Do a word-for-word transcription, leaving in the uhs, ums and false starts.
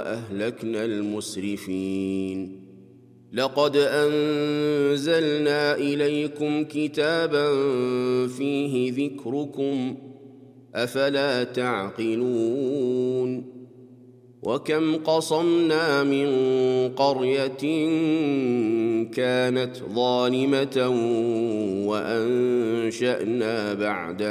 وأهلكنا المسرفين. لقد أنزلنا إليكم كتابا فيه ذكركم أفلا تعقلون. وكم قصمنا من قرية كانت ظالمة وأنشأنا بعدها